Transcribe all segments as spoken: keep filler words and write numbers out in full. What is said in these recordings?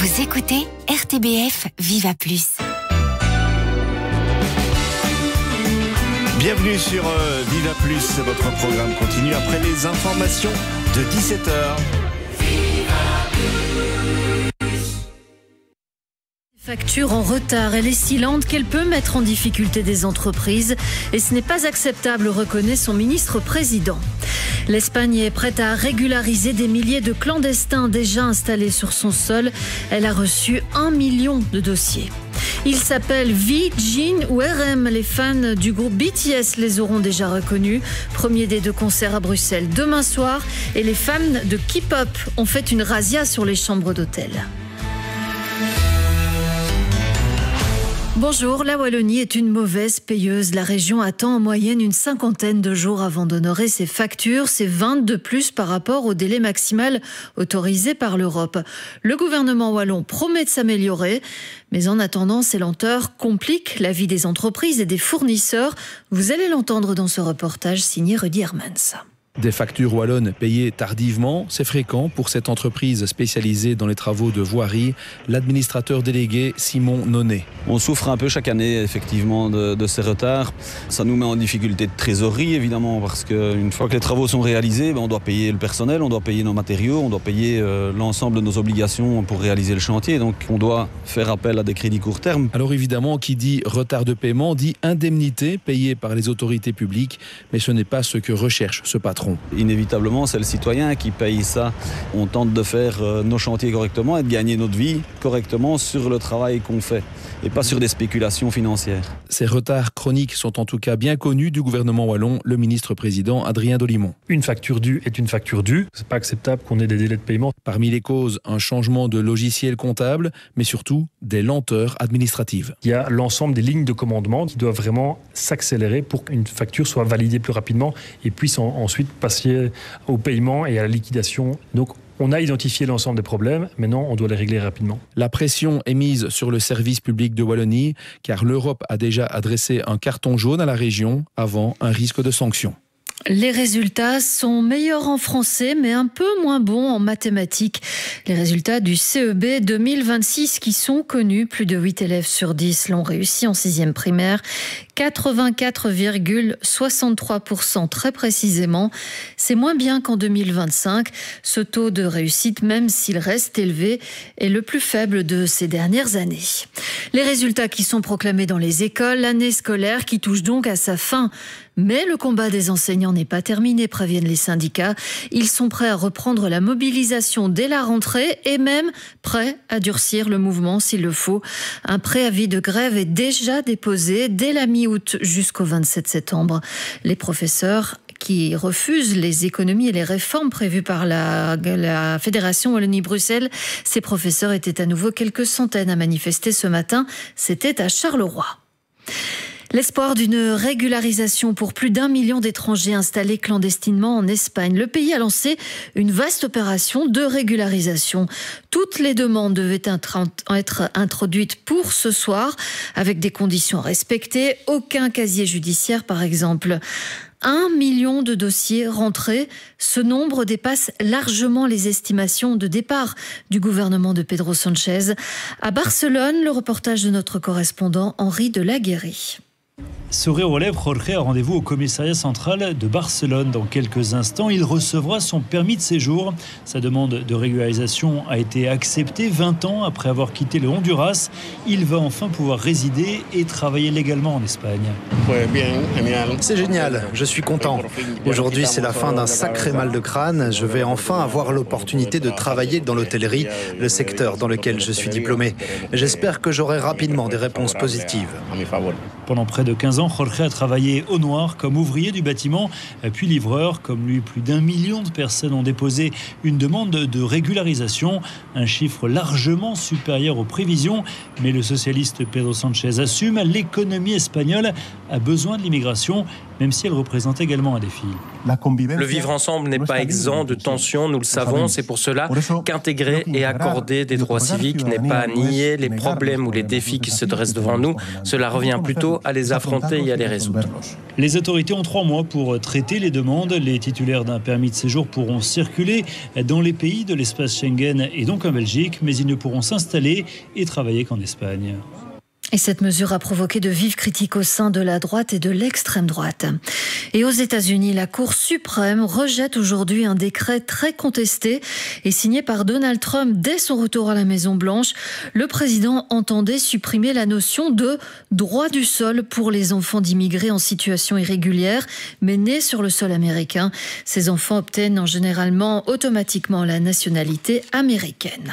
Vous écoutez R T B F Viva Plus. Bienvenue sur euh, Viva Plus, votre programme continue après les informations de dix-sept heures. Facture en retard, elle est si lente qu'elle peut mettre en difficulté des entreprises et ce n'est pas acceptable, reconnaît son ministre-président. L'Espagne est prête à régulariser des milliers de clandestins déjà installés sur son sol. Elle a reçu un million de dossiers. Ils s'appellent V, Jin ou R M. Les fans du groupe B T S les auront déjà reconnus. Premier des deux concerts à Bruxelles demain soir. Et les fans de K-pop ont fait une razzia sur les chambres d'hôtel. Bonjour, la Wallonie est une mauvaise payeuse. La région attend en moyenne une cinquantaine de jours avant d'honorer ses factures. C'est vingt de plus par rapport au délai maximal autorisé par l'Europe. Le gouvernement wallon promet de s'améliorer, mais en attendant, ces lenteurs compliquent la vie des entreprises et des fournisseurs. Vous allez l'entendre dans ce reportage signé Rudy Hermans. Des factures wallonnes payées tardivement, c'est fréquent pour cette entreprise spécialisée dans les travaux de voirie. L'administrateur délégué Simon Nonnet. On souffre un peu chaque année effectivement de, de ces retards. Ça nous met en difficulté de trésorerie évidemment parce qu'une fois que les travaux sont réalisés, ben on doit payer le personnel, on doit payer nos matériaux, on doit payer euh, l'ensemble de nos obligations pour réaliser le chantier. Donc on doit faire appel à des crédits court terme. Alors évidemment, qui dit retard de paiement dit indemnité payée par les autorités publiques, mais ce n'est pas ce que recherche ce patron. Inévitablement, c'est le citoyen qui paye ça. On tente de faire nos chantiers correctement et de gagner notre vie correctement sur le travail qu'on fait et pas sur des spéculations financières. Ces retards chroniques sont en tout cas bien connus du gouvernement wallon, le ministre-président Adrien Dolimon. Une facture due est une facture due. C'est pas acceptable qu'on ait des délais de paiement. Parmi les causes, un changement de logiciel comptable, mais surtout des lenteurs administratives. Il y a l'ensemble des lignes de commandement qui doivent vraiment s'accélérer pour qu'une facture soit validée plus rapidement et puisse en, ensuite passer au paiement et à la liquidation. Donc, on a identifié l'ensemble des problèmes, maintenant on doit les régler rapidement. La pression est mise sur le service public de Wallonie, car l'Europe a déjà adressé un carton jaune à la région avant un risque de sanction. Les résultats sont meilleurs en français, mais un peu moins bons en mathématiques. Les résultats du C E B deux mille vingt-six qui sont connus, plus de huit élèves sur dix l'ont réussi en sixième primaire. quatre-vingt-quatre virgule soixante-trois pour cent très précisément. C'est moins bien qu'en deux mille vingt-cinq. Ce taux de réussite, même s'il reste élevé, est le plus faible de ces dernières années. Les résultats qui sont proclamés dans les écoles, l'année scolaire qui touche donc à sa fin. Mais le combat des enseignants n'est pas terminé, préviennent les syndicats. Ils sont prêts à reprendre la mobilisation dès la rentrée et même prêts à durcir le mouvement s'il le faut. Un préavis de grève est déjà déposé dès la mi-août jusqu'au vingt-sept septembre. Les professeurs qui refusent les économies et les réformes prévues par la, la Fédération Wallonie-Bruxelles. Ces professeurs étaient à nouveau quelques centaines à manifester ce matin. C'était à Charleroi. L'espoir d'une régularisation pour plus d'un million d'étrangers installés clandestinement en Espagne. Le pays a lancé une vaste opération de régularisation. Toutes les demandes devaient être introduites pour ce soir, avec des conditions respectées. Aucun casier judiciaire, par exemple. Un million de dossiers rentrés. Ce nombre dépasse largement les estimations de départ du gouvernement de Pedro Sánchez. À Barcelone, le reportage de notre correspondant Henri Delaguérie. Sourire aux lèvres, Jorge a rendez-vous au commissariat central de Barcelone. Dans quelques instants, il recevra son permis de séjour. Sa demande de régularisation a été acceptée vingt ans après avoir quitté le Honduras. Il va enfin pouvoir résider et travailler légalement en Espagne. C'est génial, je suis content. Aujourd'hui, c'est la fin d'un sacré mal de crâne. Je vais enfin avoir l'opportunité de travailler dans l'hôtellerie, le secteur dans lequel je suis diplômé. J'espère que j'aurai rapidement des réponses positives. Pendant près de quinze ans, Jorge a travaillé au noir comme ouvrier du bâtiment, puis livreur. Comme lui, plus d'un million de personnes ont déposé une demande de régularisation, un chiffre largement supérieur aux prévisions. Mais le socialiste Pedro Sánchez assume, l'économie espagnole a besoin de l'immigration, même si elle représente également un défi. Le vivre ensemble n'est pas exempt de tensions, nous le savons. C'est pour cela qu'intégrer et accorder des droits civiques n'est pas nier les problèmes ou les défis qui se dressent devant nous. Cela revient plutôt à les affronter et à les résoudre. Les autorités ont trois mois pour traiter les demandes. Les titulaires d'un permis de séjour pourront circuler dans les pays de l'espace Schengen et donc en Belgique, mais ils ne pourront s'installer et travailler qu'en Espagne. Et cette mesure a provoqué de vives critiques au sein de la droite et de l'extrême droite. Et aux États-Unis, la Cour suprême rejette aujourd'hui un décret très contesté et signé par Donald Trump dès son retour à la Maison-Blanche. Le président entendait supprimer la notion de droit du sol pour les enfants d'immigrés en situation irrégulière, mais nés sur le sol américain. Ces enfants obtiennent généralement automatiquement la nationalité américaine.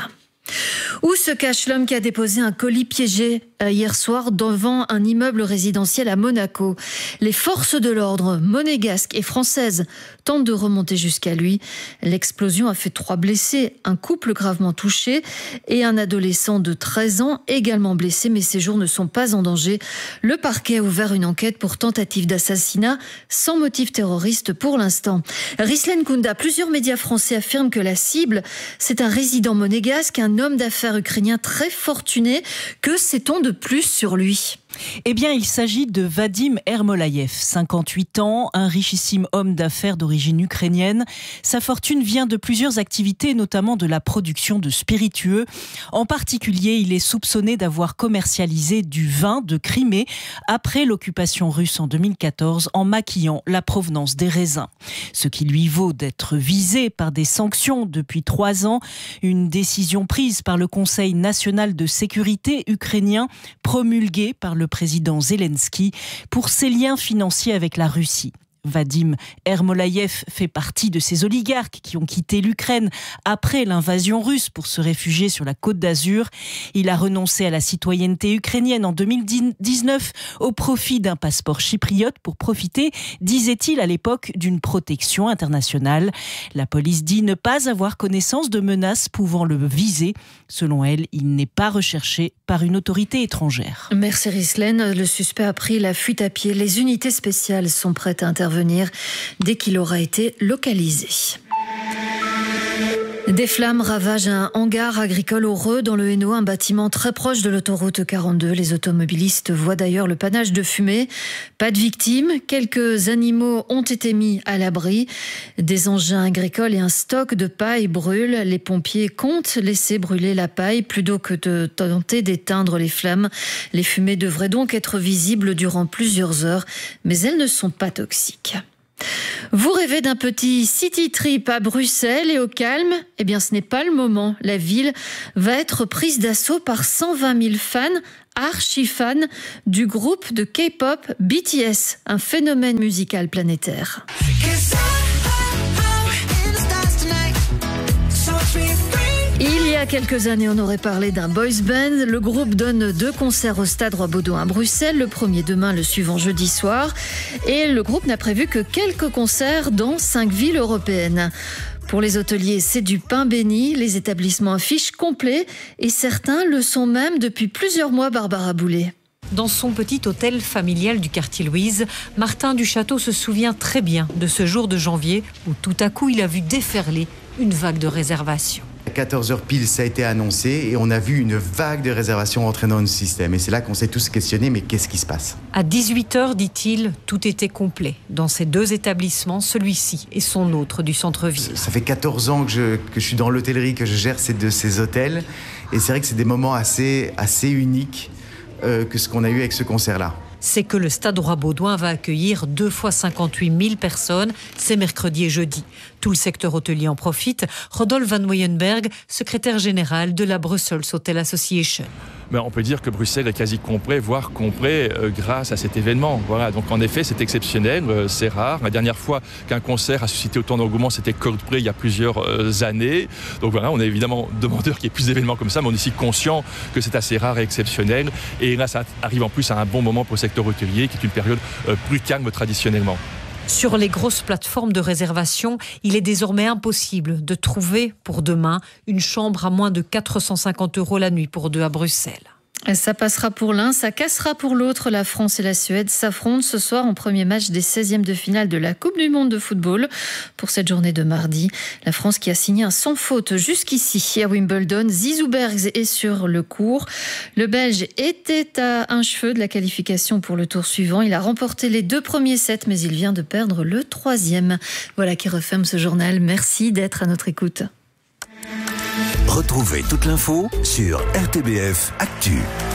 Où se cache l'homme qui a déposé un colis piégé hier soir devant un immeuble résidentiel à Monaco? Les forces de l'ordre monégasques et françaises tentent de remonter jusqu'à lui. L'explosion a fait trois blessés, un couple gravement touché et un adolescent de treize ans également blessé, mais ses jours ne sont pas en danger. Le parquet a ouvert une enquête pour tentative d'assassinat sans motif terroriste pour l'instant. Rislen Kounda, plusieurs médias français affirment que la cible, c'est un résident monégasque, un homme d'affaires ukrainien très fortuné. Que sait-on de plus sur lui ? Eh bien, il s'agit de Vadim Ermolayev, cinquante-huit ans, un richissime homme d'affaires d'origine ukrainienne. Sa fortune vient de plusieurs activités, notamment de la production de spiritueux. En particulier, il est soupçonné d'avoir commercialisé du vin de Crimée après l'occupation russe en deux mille quatorze en maquillant la provenance des raisins. Ce qui lui vaut d'être visé par des sanctions depuis trois ans. Une décision prise par le Conseil national de sécurité ukrainien, promulguée par le le président Zelensky pour ses liens financiers avec la Russie. Vadim Ermolayev fait partie de ces oligarques qui ont quitté l'Ukraine après l'invasion russe pour se réfugier sur la Côte d'Azur. Il a renoncé à la citoyenneté ukrainienne en deux mille dix-neuf au profit d'un passeport chypriote pour profiter, disait-il à l'époque, d'une protection internationale. La police dit ne pas avoir connaissance de menaces pouvant le viser. Selon elle, il n'est pas recherché par une autorité étrangère. Merci Rislen. Le suspect a pris la fuite à pied. Les unités spéciales sont prêtes à intervenir dès qu'il aura été localisé. Des flammes ravagent un hangar agricole au Reux, dans le Hainaut, un bâtiment très proche de l'autoroute quarante-deux. Les automobilistes voient d'ailleurs le panache de fumée. Pas de victimes, quelques animaux ont été mis à l'abri. Des engins agricoles et un stock de paille brûlent. Les pompiers comptent laisser brûler la paille plutôt que de tenter d'éteindre les flammes. Les fumées devraient donc être visibles durant plusieurs heures, mais elles ne sont pas toxiques. Vous rêvez d'un petit city trip à Bruxelles et au calme ? Eh bien, ce n'est pas le moment. La ville va être prise d'assaut par cent vingt mille fans, archi-fans, du groupe de K-pop B T S, un phénomène musical planétaire. Il y a quelques années, on aurait parlé d'un boys band. Le groupe donne deux concerts au Stade Roi-Baudouin à Bruxelles, le premier demain, le suivant jeudi soir. Et le groupe n'a prévu que quelques concerts dans cinq villes européennes. Pour les hôteliers, c'est du pain béni. Les établissements affichent complet et certains le sont même depuis plusieurs mois, Barbara Boulet. Dans son petit hôtel familial du quartier Louise, Martin Duchâteau se souvient très bien de ce jour de janvier où tout à coup il a vu déferler une vague de réservations. À quatorze heures pile, ça a été annoncé et on a vu une vague de réservations rentrer dans le système. Et c'est là qu'on s'est tous questionnés, mais qu'est-ce qui se passe ? À dix-huit heures, dit-il, tout était complet. Dans ces deux établissements, celui-ci et son autre du centre-ville. Ça fait quatorze ans que je, que je suis dans l'hôtellerie, que je gère ces, de ces hôtels. Et c'est vrai que c'est des moments assez, assez uniques euh, que ce qu'on a eu avec ce concert-là. C'est que le Stade Roi-Baudouin va accueillir deux fois cinquante-huit mille personnes, c'est mercredi et jeudi. Tout le secteur hôtelier en profite. Rodolphe Van Weyenberg, secrétaire général de la Brussels Hotel Association. Mais on peut dire que Bruxelles est quasi complet, voire complet euh, grâce à cet événement. Voilà, donc en effet, c'est exceptionnel, euh, c'est rare. La dernière fois qu'un concert a suscité autant d'engouement, c'était Coldplay il y a plusieurs euh, années. Donc voilà, on est évidemment demandeur qu'il y ait plus d'événements comme ça, mais on est aussi conscient que c'est assez rare et exceptionnel. Et là, ça arrive en plus à un bon moment pour le secteur hôtelier, qui est une période euh, plus calme traditionnellement. Sur les grosses plateformes de réservation, il est désormais impossible de trouver pour demain une chambre à moins de quatre cent cinquante euros la nuit pour deux à Bruxelles. Ça passera pour l'un, ça cassera pour l'autre. La France et la Suède s'affrontent ce soir en premier match des seizièmes de finale de la Coupe du Monde de football. Pour cette journée de mardi, la France qui a signé un sans faute jusqu'ici à Wimbledon. Zizou Bergs est sur le court. Le Belge était à un cheveu de la qualification pour le tour suivant. Il a remporté les deux premiers sets, mais il vient de perdre le troisième. Voilà qui referme ce journal. Merci d'être à notre écoute. Retrouvez toute l'info sur R T B F Actu.